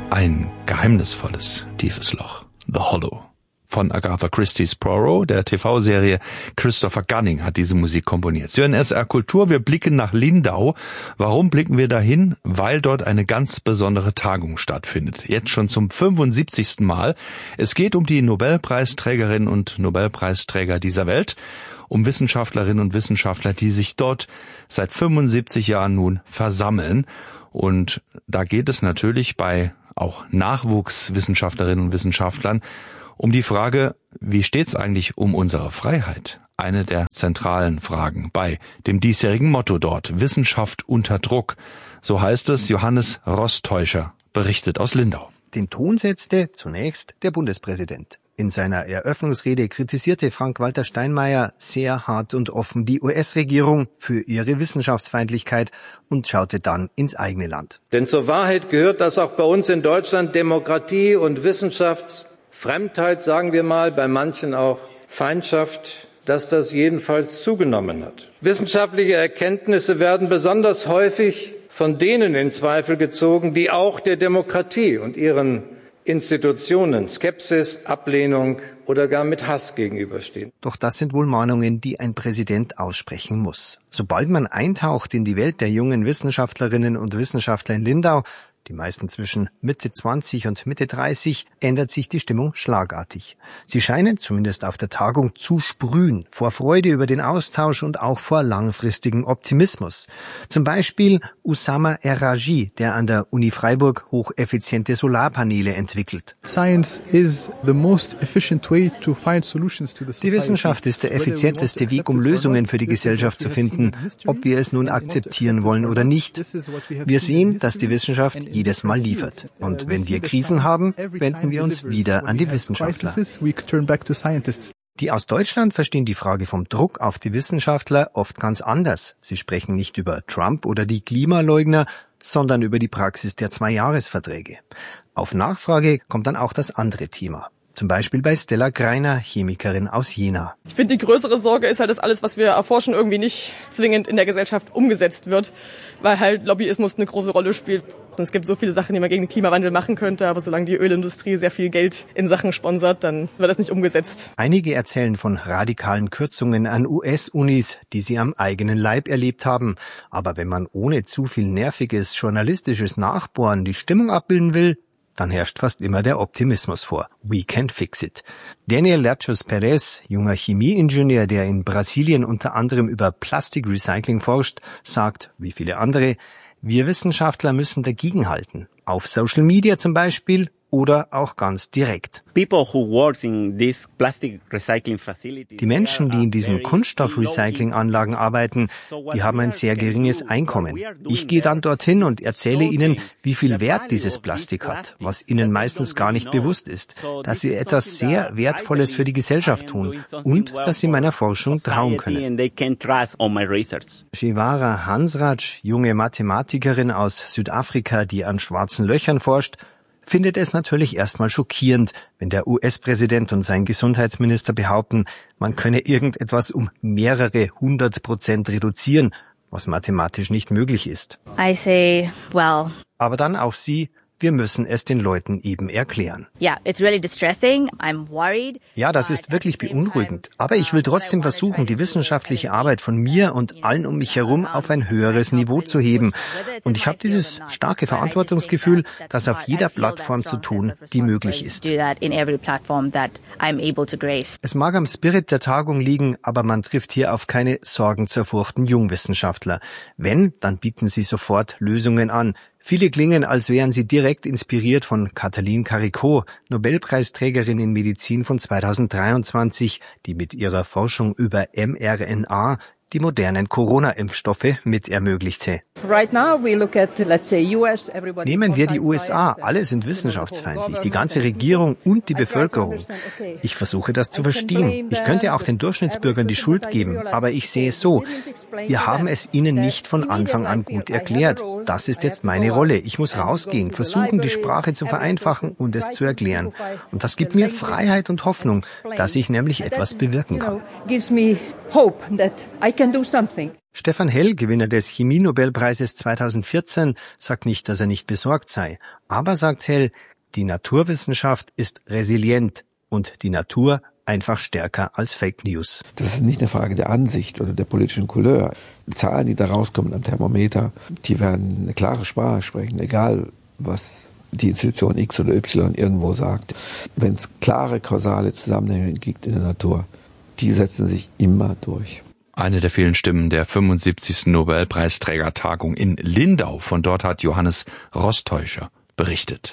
Ein geheimnisvolles, tiefes Loch. The Hollow. Von Agatha Christie's Poirot, der TV-Serie. Christopher Gunning hat diese Musik komponiert. Sie hören SR Kultur, wir blicken nach Lindau. Warum blicken wir dahin? Weil dort eine ganz besondere Tagung stattfindet. Jetzt schon zum 75. Mal. Es geht um die Nobelpreisträgerinnen und Nobelpreisträger dieser Welt. Um Wissenschaftlerinnen und Wissenschaftler, die sich dort seit 75 Jahren nun versammeln. Und da geht es natürlich bei auch Nachwuchswissenschaftlerinnen und Wissenschaftlern um die Frage, wie steht's eigentlich um unsere Freiheit? Eine der zentralen Fragen bei dem diesjährigen Motto dort, Wissenschaft unter Druck. So heißt es, Johannes Rostäuscher berichtet aus Lindau. Den Ton setzte zunächst der Bundespräsident. In seiner Eröffnungsrede kritisierte Frank-Walter Steinmeier sehr hart und offen die US-Regierung für ihre Wissenschaftsfeindlichkeit und schaute dann ins eigene Land. Denn zur Wahrheit gehört, dass auch bei uns in Deutschland Demokratie und Wissenschaftsfremdheit, sagen wir mal, bei manchen auch Feindschaft, dass das jedenfalls zugenommen hat. Wissenschaftliche Erkenntnisse werden besonders häufig von denen in Zweifel gezogen, die auch der Demokratie und ihren Institutionen Skepsis, Ablehnung oder gar mit Hass gegenüberstehen. Doch das sind wohl Mahnungen, die ein Präsident aussprechen muss. Sobald man eintaucht in die Welt der jungen Wissenschaftlerinnen und Wissenschaftler in Lindau, die meisten zwischen Mitte 20 und Mitte 30, ändert sich die Stimmung schlagartig. Sie scheinen, zumindest auf der Tagung, zu sprühen, vor Freude über den Austausch und auch vor langfristigem Optimismus. Zum Beispiel Oussama Erraji, der an der Uni Freiburg hocheffiziente Solarpaneele entwickelt. Die Wissenschaft ist der effizienteste Weg, um Lösungen für die Gesellschaft zu finden, ob wir es nun akzeptieren wollen oder nicht. Wir sehen, dass die Wissenschaft jedes Mal liefert. Und wenn wir Krisen haben, wenden wir uns wieder an die Wissenschaftler. Die aus Deutschland verstehen die Frage vom Druck auf die Wissenschaftler oft ganz anders. Sie sprechen nicht über Trump oder die Klimaleugner, sondern über die Praxis der 2-Jahresverträge. Auf Nachfrage kommt dann auch das andere Thema. Zum Beispiel bei Stella Greiner, Chemikerin aus Jena. Ich finde, die größere Sorge ist halt, dass alles, was wir erforschen, irgendwie nicht zwingend in der Gesellschaft umgesetzt wird, weil halt Lobbyismus eine große Rolle spielt. Und es gibt so viele Sachen, die man gegen den Klimawandel machen könnte, aber solange die Ölindustrie sehr viel Geld in Sachen sponsert, dann wird das nicht umgesetzt. Einige erzählen von radikalen Kürzungen an US-Unis, die sie am eigenen Leib erlebt haben. Aber wenn man ohne zu viel nerviges journalistisches Nachbohren die Stimmung abbilden will, dann herrscht fast immer der Optimismus vor. We can fix it. Daniel Lerchos Perez, junger Chemieingenieur, der in Brasilien unter anderem über Plastikrecycling forscht, sagt, wie viele andere, wir Wissenschaftler müssen dagegenhalten. Auf Social Media zum Beispiel oder auch ganz direkt. Die Menschen, die in diesen Kunststoffrecyclinganlagen arbeiten, die haben ein sehr geringes Einkommen. Ich gehe dann dorthin und erzähle ihnen, wie viel Wert dieses Plastik hat, was ihnen meistens gar nicht bewusst ist, dass sie etwas sehr Wertvolles für die Gesellschaft tun und dass sie meiner Forschung trauen können. Shivara Hansraj, junge Mathematikerin aus Südafrika, die an schwarzen Löchern forscht, findet es natürlich erstmal schockierend, wenn der US-Präsident und sein Gesundheitsminister behaupten, man könne irgendetwas um mehrere 100% reduzieren, was mathematisch nicht möglich ist. I say, well. Aber dann auch sie, wir müssen es den Leuten eben erklären. Yeah, it's really distressing. I'm worried. Ja, das ist wirklich beunruhigend. Aber ich will trotzdem versuchen, die wissenschaftliche Arbeit von mir und allen um mich herum auf ein höheres Niveau zu heben. Und ich habe dieses starke Verantwortungsgefühl, das auf jeder Plattform zu tun, die möglich ist. Es mag am Spirit der Tagung liegen, aber man trifft hier auf keine sorgenzerfurchten Jungwissenschaftler. Wenn, dann bieten sie sofort Lösungen an. Viele klingen, als wären sie direkt inspiriert von Katalin Karikó, Nobelpreisträgerin in Medizin von 2023, die mit ihrer Forschung über mRNA die modernen Corona-Impfstoffe mit ermöglichte. Nehmen wir die USA. Alle sind wissenschaftsfeindlich, die ganze Regierung und die Bevölkerung. Ich versuche das zu verstehen. Ich könnte auch den Durchschnittsbürgern die Schuld geben, aber ich sehe es so. Wir haben es ihnen nicht von Anfang an gut erklärt. Das ist jetzt meine Rolle. Ich muss rausgehen, versuchen, die Sprache zu vereinfachen und es zu erklären. Und das gibt mir Freiheit und Hoffnung, dass ich nämlich etwas bewirken kann. Stefan Hell, Gewinner des Chemie-Nobelpreises 2014, sagt nicht, dass er nicht besorgt sei. Aber, sagt Hell, die Naturwissenschaft ist resilient und die Natur einfach stärker als Fake News. Das ist nicht eine Frage der Ansicht oder der politischen Couleur. Die Zahlen, die da rauskommen am Thermometer, die werden eine klare Sprache sprechen, egal was die Institution X oder Y irgendwo sagt. Wenn es klare kausale Zusammenhänge gibt in der Natur, die setzen sich immer durch. Eine der vielen Stimmen der 75. Nobelpreisträgertagung in Lindau. Von dort hat Johannes Rostäuscher berichtet.